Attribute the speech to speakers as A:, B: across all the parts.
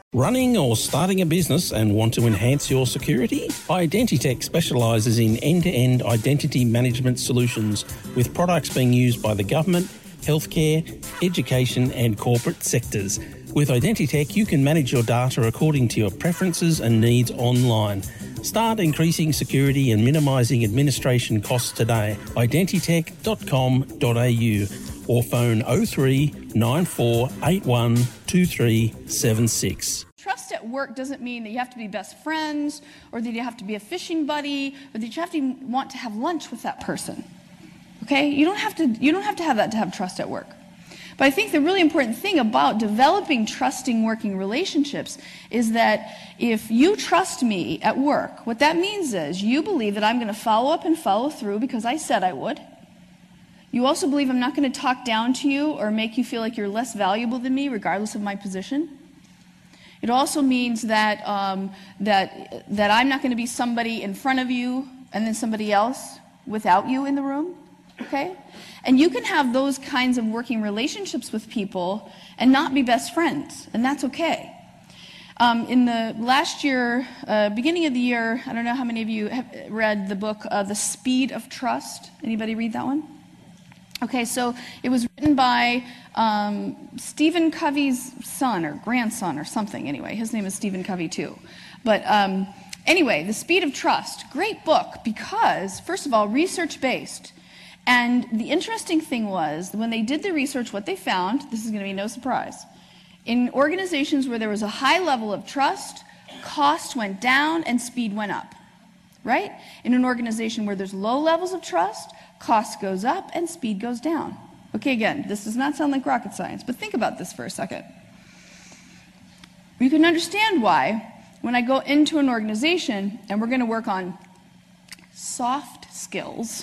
A: Running or starting a business and want to enhance your security? Identitech specialises in end-to-end identity management solutions with products being used by the government, healthcare, education and corporate sectors. With Identitech, you can manage your data according to your preferences and needs online. Start increasing security and minimising administration costs today. Identitech.com.au or phone 03 9481 2376.
B: Trust at work doesn't mean that you have to be best friends or that you have to be a fishing buddy or that you have to want to have lunch with that person. Okay? You don't have to have that to have trust at work. But I think the really important thing about developing trusting working relationships is that if you trust me at work, what that means is you believe that I'm going to follow up and follow through because I said I would. You also believe I'm not going to talk down to you or make you feel like you're less valuable than me regardless of my position. It also means that that I'm not going to be somebody in front of you and then somebody else without you in the room, okay? And you can have those kinds of working relationships with people and not be best friends, and that's okay. In the last year, beginning of the year, I don't know how many of you have read the book The Speed of Trust. Anybody read that one? Okay, so it was written by Stephen Covey's son or grandson or something. Anyway, his name is Stephen Covey too. But anyway, The Speed of Trust, great book because, first of all, research-based. And the interesting thing was, when they did the research, what they found, this is going to be no surprise, in organizations where there was a high level of trust, cost went down and speed went up, right? In an organization where there's low levels of trust, cost goes up and speed goes down. Okay, again, this does not sound like rocket science, but think about this for a second. You can understand why when I go into an organization and we're going to work on soft skills,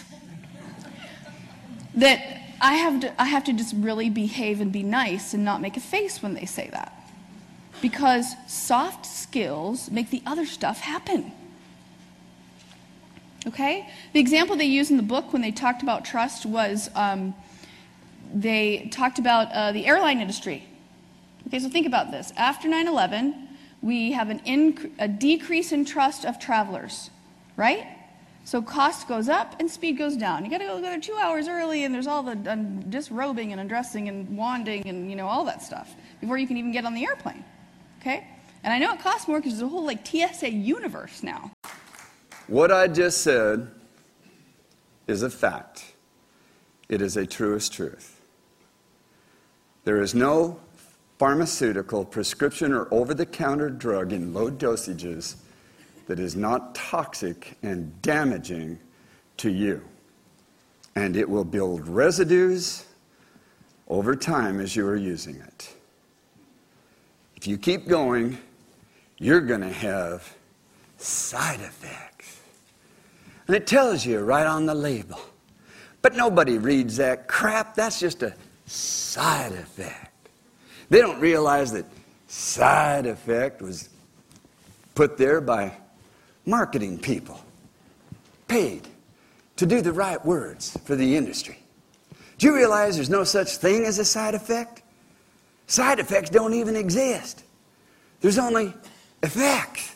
B: that I have to just really behave and be nice and not make a face when they say that. Because soft skills make the other stuff happen. Okay? The example they used in the book when they talked about trust was they talked about the airline industry. Okay, so think about this. After 9/11, we have a decrease in trust of travelers, right? So cost goes up and speed goes down. You got to go there 2 hours early, and there's all the disrobing and undressing and wanding and all that stuff before you can even get on the airplane. Okay? And I know it costs more because there's a whole TSA universe now.
C: What I just said is a fact. It is a truest truth. There is no pharmaceutical, prescription, or over-the-counter drug in low dosages that is not toxic and damaging to you. And it will build residues over time as you are using it. If you keep going, you're going to have side effects. And it tells you right on the label. But nobody reads that crap. That's just a side effect. They don't realize that side effect was put there by marketing people, paid to do the right words for the industry. Do you realize there's no such thing as a side effect? Side effects don't even exist. There's only effects.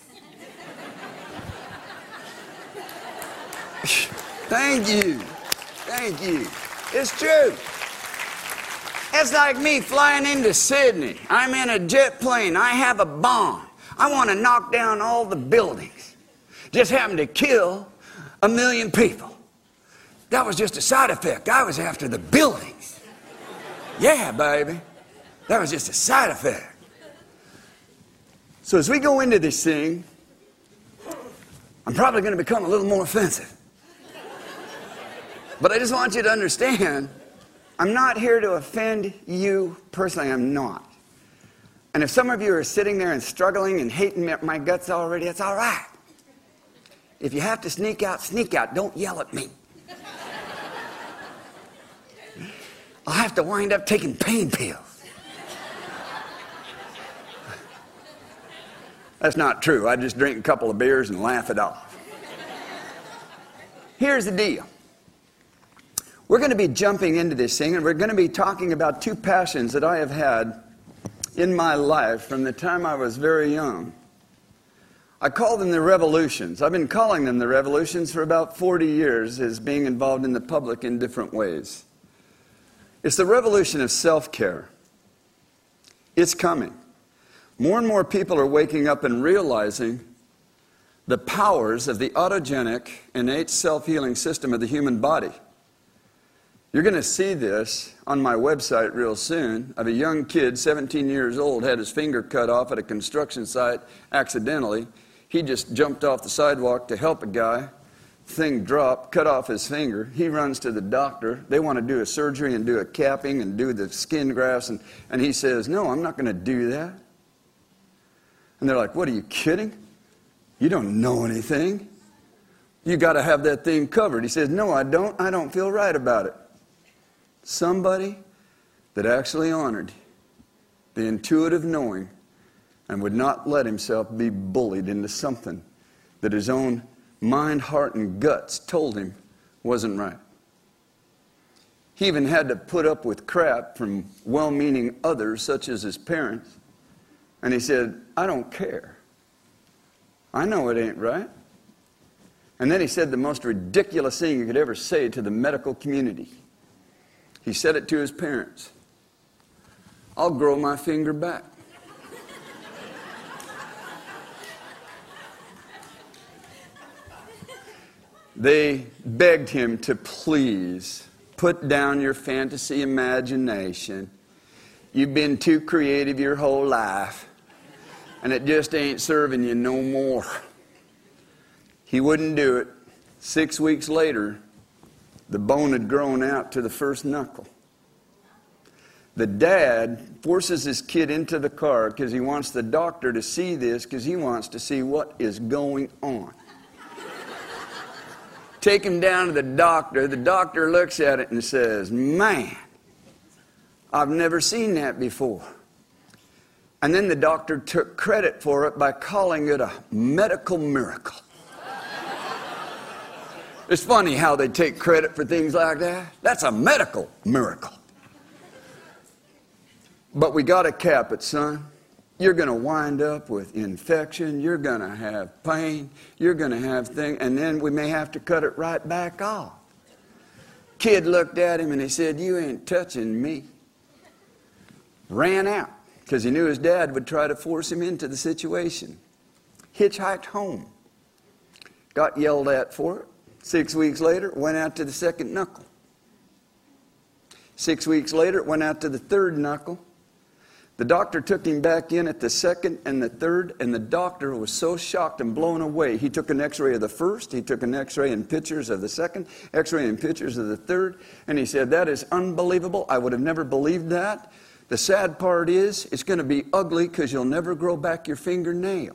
C: Thank you. Thank you. It's true. It's like me flying into Sydney. I'm in a jet plane. I have a bomb. I want to knock down all the buildings. Just happened to kill 1 million people. That was just a side effect. I was after the buildings. Yeah, baby. That was just a side effect. So as we go into this thing, I'm probably going to become a little more offensive. But I just want you to understand, I'm not here to offend you personally. I'm not. And if some of you are sitting there and struggling and hating my guts already, that's all right. If you have to sneak out, sneak out. Don't yell at me. I'll have to wind up taking pain pills. That's not true. I just drink a couple of beers and laugh it off. Here's the deal. We're going to be jumping into this thing, and we're going to be talking about two passions that I have had in my life from the time I was very young. I call them the revolutions. I've been calling them the revolutions for about 40 years as being involved in the public in different ways. It's the revolution of self-care. It's coming. More and more people are waking up and realizing the powers of the autogenic, innate self-healing system of the human body. You're going to see this on my website real soon of a young kid, 17 years old, had his finger cut off at a construction site accidentally. He just jumped off the sidewalk to help a guy. Thing dropped, cut off his finger. He runs to the doctor. They want to do a surgery and do a capping and do the skin grafts. And he says, no, I'm not going to do that. And they're like, what, are you kidding? You don't know anything. You got to have that thing covered. He says, no, I don't. I don't feel right about it. Somebody that actually honored the intuitive knowing and would not let himself be bullied into something that his own mind, heart, and guts told him wasn't right. He even had to put up with crap from well-meaning others, such as his parents. And he said, I don't care. I know it ain't right. And then he said the most ridiculous thing you could ever say to the medical community. He said it to his parents. I'll grow my finger back. They begged him to please put down your fantasy imagination. You've been too creative your whole life, and it just ain't serving you no more. He wouldn't do it. 6 weeks later, the bone had grown out to the first knuckle. The dad forces his kid into the car because he wants the doctor to see this, because he wants to see what is going on. Take him down to the doctor. The doctor looks at it and says, man, I've never seen that before. And then the doctor took credit for it by calling it a medical miracle. It's funny how they take credit for things like that. That's a medical miracle. But we got to cap it, son. You're going to wind up with infection. You're going to have pain. You're going to have things. And then we may have to cut it right back off. Kid looked at him and he said, you ain't touching me. Ran out because he knew his dad would try to force him into the situation. Hitchhiked home. Got yelled at for it. 6 weeks later, went out to the second knuckle. 6 weeks later, went out to the third knuckle. The doctor took him back in at the second and the third, and the doctor was so shocked and blown away. He took an x-ray of the first, he took an x-ray and pictures of the second, x-ray and pictures of the third, and he said, that is unbelievable. I would have never believed that. The sad part is, it's going to be ugly because you'll never grow back your fingernail.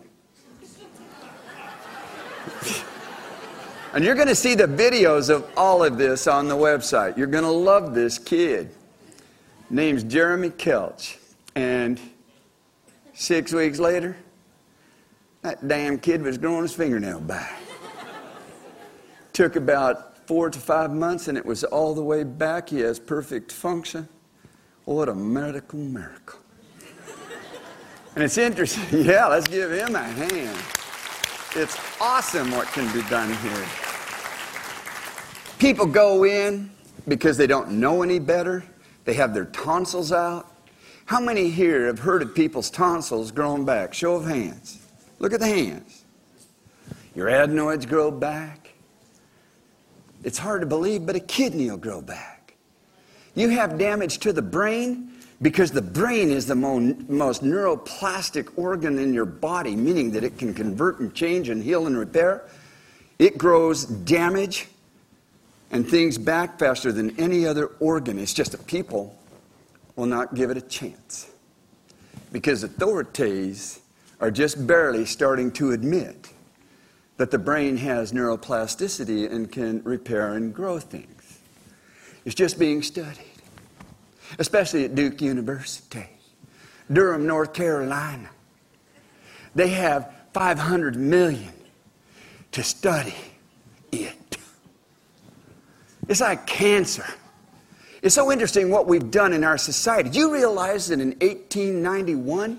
C: And you're going to see the videos of all of this on the website. You're going to love this kid. Name's Jeremy Kelch. And 6 weeks later, that damn kid was growing his fingernail back. Took about 4 to 5 months, and it was all the way back. He has perfect function. What a medical miracle. And it's interesting. Yeah, let's give him a hand. It's awesome what can be done here. People go in because they don't know any better. They have their tonsils out. How many here have heard of people's tonsils growing back? Show of hands. Look at the hands. Your adenoids grow back. It's hard to believe, but a kidney will grow back. You have damage to the brain because the brain is the most neuroplastic organ in your body, meaning that it can convert and change and heal and repair. It grows damage and things back faster than any other organ. It's just that people will not give it a chance because authorities are just barely starting to admit that the brain has neuroplasticity and can repair and grow things. It's just being studied, especially at Duke University, Durham, North Carolina. They have $500 million to study it. It's like cancer. It's so interesting what we've done in our society. Do you realize that in 1891,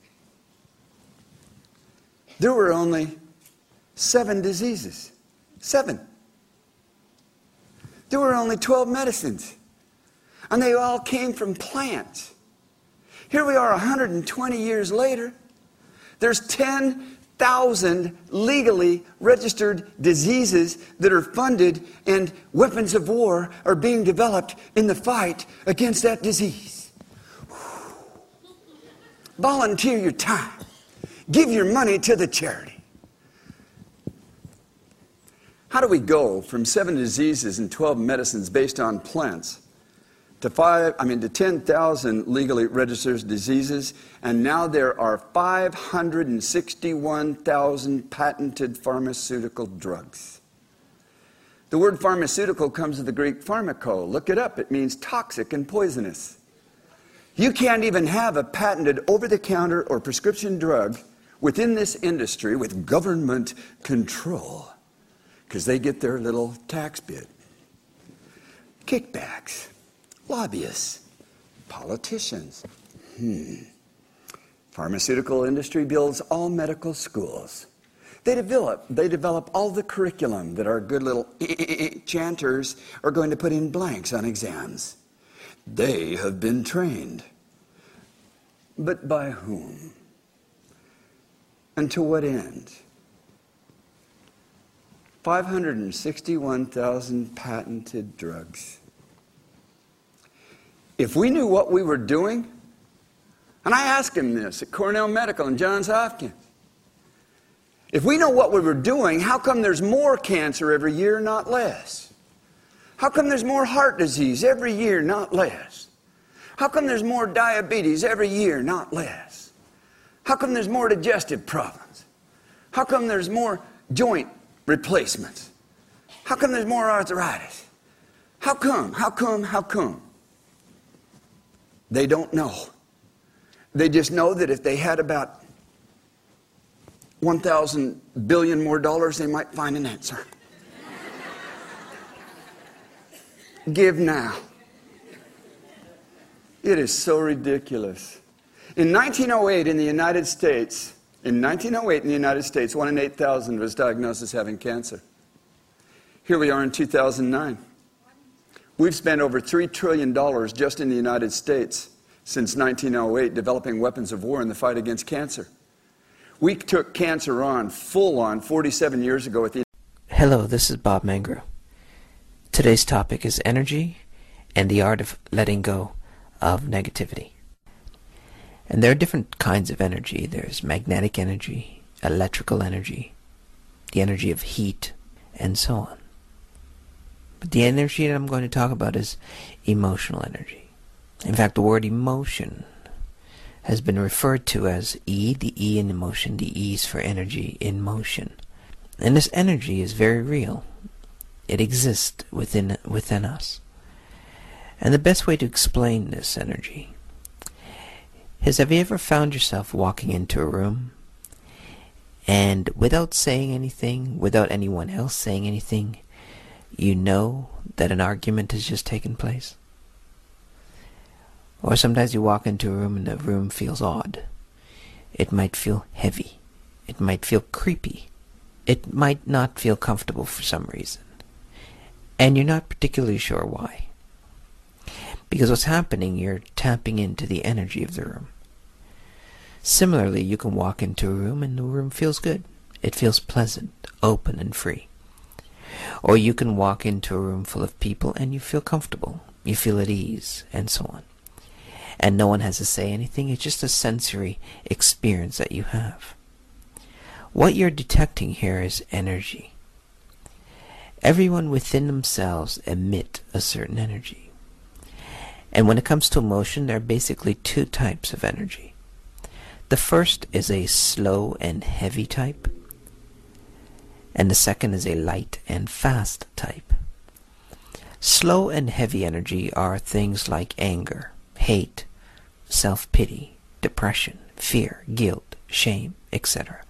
C: there were only 7 diseases? 7. There were only 12 medicines. And they all came from plants. Here we are 120 years later. There's 10,000 legally registered diseases that are funded, and weapons of war are being developed in the fight against that disease. Volunteer your time. Give your money to the charity. How do we go from 7 diseases and 12 medicines based on plants to 10,000 legally registered diseases, and now there are 561,000 patented pharmaceutical drugs? The word pharmaceutical comes from the Greek pharmako. Look it up. It means toxic and poisonous. You can't even have a patented over-the-counter or prescription drug within this industry with government control, because they get their little tax bit. Kickbacks, lobbyists, politicians. Pharmaceutical industry builds all medical schools. They develop all the curriculum that our good little chanters are going to put in blanks on exams. They have been trained. But by whom? And to what end? 561,000 patented drugs. If we knew what we were doing, and I asked him this at Cornell Medical and Johns Hopkins, if we know what we were doing, how come there's more cancer every year, not less? How come there's more heart disease every year, not less? How come there's more diabetes every year, not less? How come there's more digestive problems? How come there's more joint replacements? How come there's more arthritis? How come? How come? How come? They don't know. They just know that if they had about 1,000 billion more dollars, they might find an answer. Give now. It is so ridiculous. In 1908 in the United States, 1 in 8,000 was diagnosed as having cancer. Here we are in 2009. We've spent over $3 trillion just in the United States since 1908 developing weapons of war in the fight against cancer. We took cancer on, full on, 47 years ago at the...
D: Hello, this is Bob Mangro. Today's topic is energy and the art of letting go of negativity. And there are different kinds of energy. There's magnetic energy, electrical energy, the energy of heat, and so on. But the energy that I'm going to talk about is emotional energy. In fact, the word emotion has been referred to as E, the E in emotion, the E is for energy in motion. And this energy is very real. It exists within us. And the best way to explain this energy is, have you ever found yourself walking into a room and without saying anything, without anyone else saying anything, you know that an argument has just taken place? Or sometimes you walk into a room and the room feels odd. It might feel heavy. It might feel creepy. It might not feel comfortable for some reason. And you're not particularly sure why. Because what's happening, you're tapping into the energy of the room. Similarly, you can walk into a room and the room feels good. It feels pleasant, open, and free. Or you can walk into a room full of people and you feel comfortable. You feel at ease, and so on. And no one has to say anything. It's just a sensory experience that you have. What you're detecting here is energy. Everyone within themselves emit a certain energy. And when it comes to emotion, there are basically 2 types of energy. The first is a slow and heavy type, and the second is a light and fast type. Slow and heavy energy are things like anger, hate, self-pity, depression, fear, guilt, shame, etc.